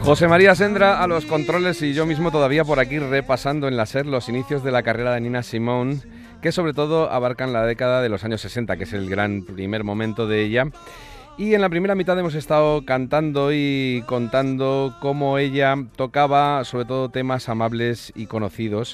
José María Sendra a los controles y yo mismo todavía por aquí repasando en la SER los inicios de la carrera de Nina Simone, que sobre todo abarcan la década de los años 60, que es el gran primer momento de ella. Y en la primera mitad hemos estado cantando y contando cómo ella tocaba sobre todo temas amables y conocidos,